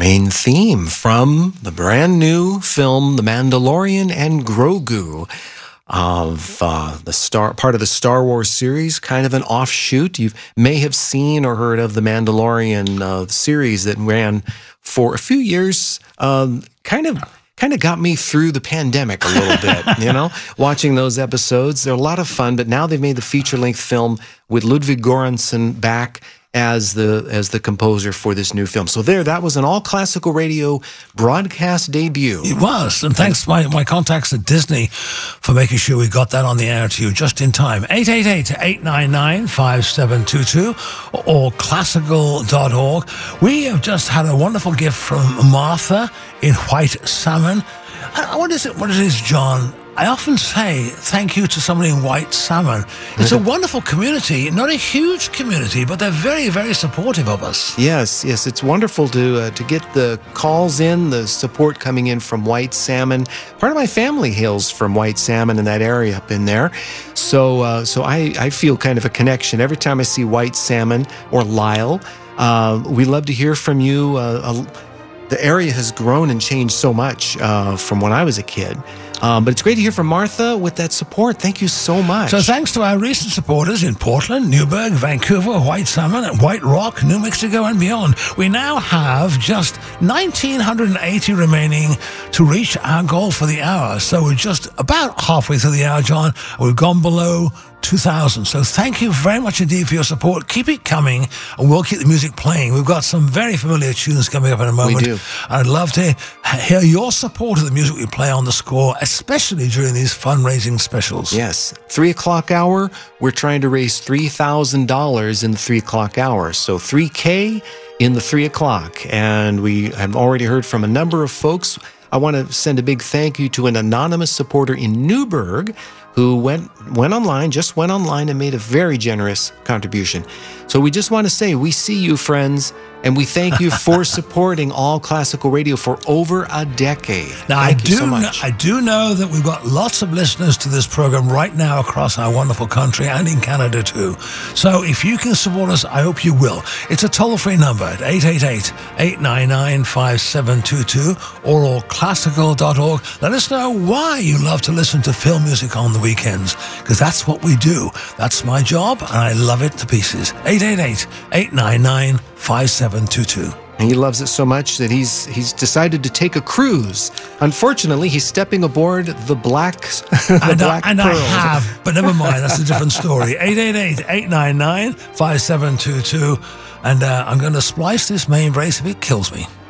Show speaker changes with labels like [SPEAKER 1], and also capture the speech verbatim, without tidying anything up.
[SPEAKER 1] main theme from the brand new film The Mandalorian and Grogu, of uh, the star part of the Star Wars series, kind of an offshoot. You may have seen or heard of the Mandalorian uh, series that ran for a few years. Um, kind of kind of got me through the pandemic a little bit, you know, watching those episodes. They're a lot of fun, but now they've made the feature-length film with Ludwig Göransson back as the as the composer for this new film. So there, that was an all-classical radio broadcast debut.
[SPEAKER 2] It was, and thanks to my, my contacts at Disney for making sure we got that on the air to you just in time. eight eight eight, eight nine nine, five seven two two or classical dot org. We have just had a wonderful gift from Martha in White Salmon. I, what is it, what it is, John? I often say thank you to somebody in White Salmon. It's a wonderful community, not a huge community, but they're very, very supportive of us.
[SPEAKER 1] Yes, yes, it's wonderful to uh, to get the calls in, the support coming in from White Salmon. Part of my family hails from White Salmon in that area up in there, so uh, so I, I feel kind of a connection every time I see White Salmon or Lyle. Uh, we love to hear from you. Uh, uh, the area has grown and changed so much uh, from when I was a kid. Um, but it's great to hear from Martha with that support. Thank you so much.
[SPEAKER 2] So thanks to our recent supporters in Portland, Newburgh, Vancouver, White Salmon, and White Rock, New Mexico, and beyond. We now have just one thousand nine hundred eighty remaining to reach our goal for the hour. So we're just about halfway through the hour, John. We've gone below two thousand. So thank you very much indeed for your support. Keep it coming, and we'll keep the music playing. We've got some very familiar tunes coming up in a moment.
[SPEAKER 1] We do.
[SPEAKER 2] I'd love to hear your support of the music we play on the score, especially during these fundraising specials.
[SPEAKER 1] Yes. Three o'clock hour, we're trying to raise three thousand dollars in the three o'clock hour. So three K in the three o'clock. And we have already heard from a number of folks. I want to send a big thank you to an anonymous supporter in Newburgh who went went online, just went online and made a very generous contribution. So we just want to say, we see you, friends, and we thank you for supporting All Classical Radio for over a decade.
[SPEAKER 2] Now,
[SPEAKER 1] thank
[SPEAKER 2] I
[SPEAKER 1] you
[SPEAKER 2] do,
[SPEAKER 1] so much.
[SPEAKER 2] I do know that we've got lots of listeners to this program right now across our wonderful country and in Canada too. So if you can support us, I hope you will. It's a toll-free number at eight eight eight, eight nine nine, five seven two two or all classical dot org. Let us know why you love to listen to film music on the weekends, because that's what we do. That's my job, and I love it to pieces. eight eight eight, eight nine nine, five seven two two.
[SPEAKER 1] And he loves it so much that he's he's decided to take a cruise. Unfortunately, he's stepping aboard the Black the
[SPEAKER 2] and
[SPEAKER 1] Black
[SPEAKER 2] I, and
[SPEAKER 1] Pearl.
[SPEAKER 2] I have, but never mind. That's a different story. eight eight eight, eight nine nine, five seven two two. And uh, I'm going to splice this main brace if it kills me.